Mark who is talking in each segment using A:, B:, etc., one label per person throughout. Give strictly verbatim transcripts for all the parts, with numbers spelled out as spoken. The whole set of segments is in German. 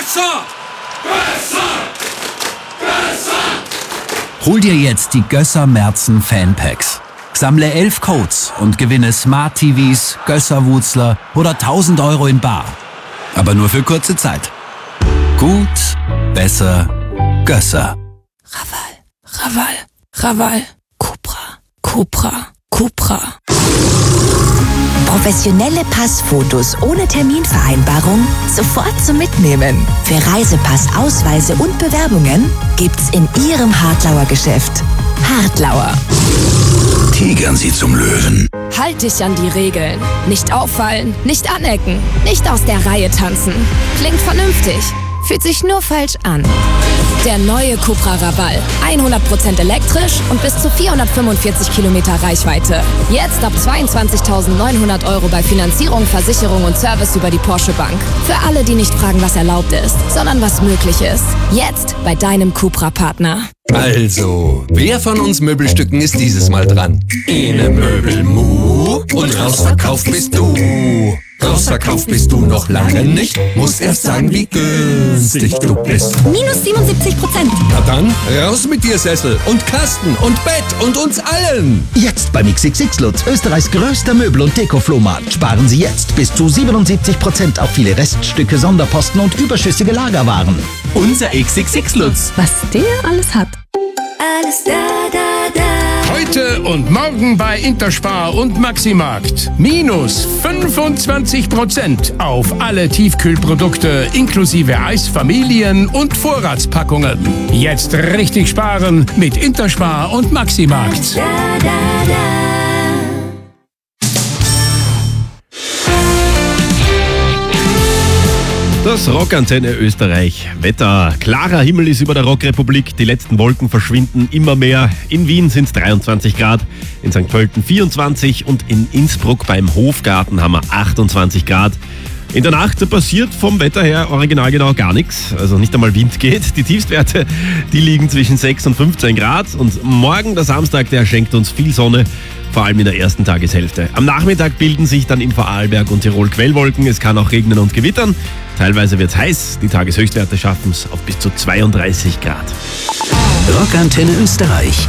A: Gösser! Gösser! Gösser!
B: Hol dir jetzt die Gösser Merzen Fanpacks. Sammle elf Codes und gewinne Smart-T Vs, Gösser-Wutzler oder tausend Euro in bar. Aber nur für kurze Zeit. Gut, besser, Gösser.
C: Raval, Raval, Raval, Cupra, Cupra, Cupra.
D: Professionelle Passfotos ohne Terminvereinbarung sofort zum Mitnehmen. Für Reisepass, Ausweise und Bewerbungen gibt's in Ihrem Hartlauer Geschäft. Hartlauer.
B: Tigern Sie zum Löwen.
C: Halt dich an die Regeln. Nicht auffallen, nicht anecken, nicht aus der Reihe tanzen. Klingt vernünftig, fühlt sich nur falsch an. Der neue Cupra Raval. hundert Prozent elektrisch und bis zu vierhundertfünfundvierzig Kilometer Reichweite. Jetzt ab zweiundzwanzigtausendneunhundert Euro bei Finanzierung, Versicherung und Service über die Porsche Bank. Für alle, die nicht fragen, was erlaubt ist, sondern was möglich ist. Jetzt bei deinem Cupra-Partner.
E: Also, wer von uns Möbelstücken ist dieses Mal dran? Ene Möbelmu und rausverkauft bist du. Rausverkauft bist du noch lange nicht. Musst erst sagen, wie günstig du bist.
F: Minus siebenundsiebzig Prozent.
E: Na dann, raus mit dir Sessel und Kasten und Bett und uns allen.
G: Jetzt beim X X X Lutz, Österreichs größter Möbel- und Deko-Flohmarkt. Sparen Sie jetzt bis zu siebenundsiebzig Prozent auf viele Reststücke, Sonderposten und überschüssige Lagerwaren.
H: Unser X X X Lutz.
F: Was der alles hat.
I: Alles da, da, da.
J: Heute und morgen bei Interspar und Maximarkt. Minus fünfundzwanzig Prozent auf alle Tiefkühlprodukte inklusive Eisfamilien und Vorratspackungen. Jetzt richtig sparen mit Interspar und Maximarkt.
I: Da, da, da.
K: Das Rockantenne Österreich. Wetter. Klarer Himmel ist über der Rockrepublik. Die letzten Wolken verschwinden immer mehr. In Wien sind es dreiundzwanzig Grad, in Sankt Pölten vierundzwanzig und in Innsbruck beim Hofgarten haben wir achtundzwanzig Grad. In der Nacht passiert vom Wetter her original genau gar nichts. Also nicht einmal Wind geht. Die Tiefstwerte, die liegen zwischen sechs und fünfzehn Grad. Und morgen, der Samstag, der schenkt uns viel Sonne. Vor allem in der ersten Tageshälfte. Am Nachmittag bilden sich dann in Vorarlberg und Tirol Quellwolken. Es kann auch regnen und gewittern. Teilweise wird es heiß. Die Tageshöchstwerte schaffen es auf bis zu zweiunddreißig Grad.
B: Rockantenne Österreich.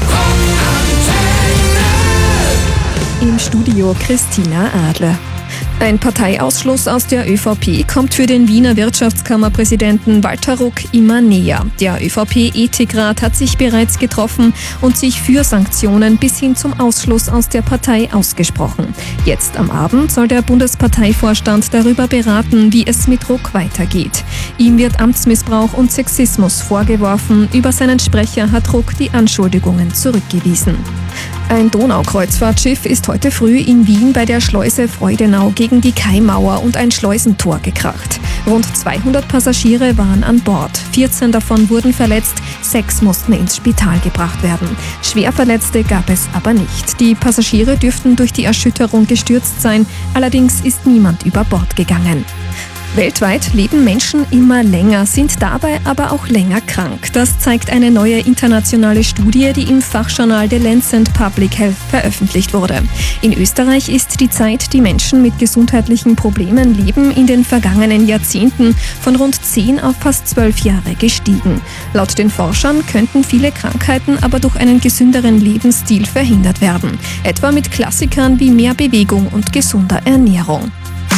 L: Im Studio Christina Adler. Ein Parteiausschluss aus der ÖVP kommt für den Wiener Wirtschaftskammerpräsidenten Walter Ruck immer näher. Der ÖVP-Ethikrat hat sich bereits getroffen und sich für Sanktionen bis hin zum Ausschluss aus der Partei ausgesprochen. Jetzt am Abend soll der Bundesparteivorstand darüber beraten, wie es mit Ruck weitergeht. Ihm wird Amtsmissbrauch und Sexismus vorgeworfen. Über seinen Sprecher hat Ruck die Anschuldigungen zurückgewiesen. Ein Donaukreuzfahrtschiff ist heute früh in Wien bei der Schleuse Freudenau gegen die Kaimauer und ein Schleusentor gekracht. Rund zweihundert Passagiere waren an Bord. vierzehn davon wurden verletzt, sechs mussten ins Spital gebracht werden. Schwerverletzte gab es aber nicht. Die Passagiere dürften durch die Erschütterung gestürzt sein, allerdings ist niemand über Bord gegangen. Weltweit leben Menschen immer länger, sind dabei aber auch länger krank. Das zeigt eine neue internationale Studie, die im Fachjournal The Lancet Public Health veröffentlicht wurde. In Österreich ist die Zeit, die Menschen mit gesundheitlichen Problemen leben, in den vergangenen Jahrzehnten von rund zehn auf fast zwölf Jahre gestiegen. Laut den Forschern könnten viele Krankheiten aber durch einen gesünderen Lebensstil verhindert werden. Etwa mit Klassikern wie mehr Bewegung und gesunder Ernährung.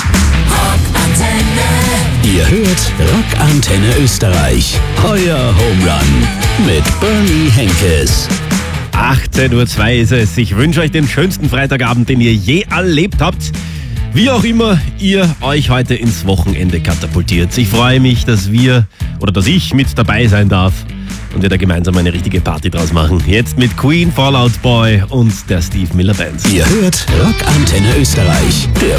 B: Ihr hört Rockantenne Österreich. Euer Home Run mit Bernie Henkes.
K: achtzehn Uhr zwei ist es. Ich wünsche euch den schönsten Freitagabend, den ihr je erlebt habt. Wie auch immer ihr euch heute ins Wochenende katapultiert. Ich freue mich, dass wir oder dass ich mit dabei sein darf und wir da gemeinsam eine richtige Party draus machen. Jetzt mit Queen, Fall Out Boy und der Steve Miller Band.
B: Ihr hört Rockantenne Österreich, der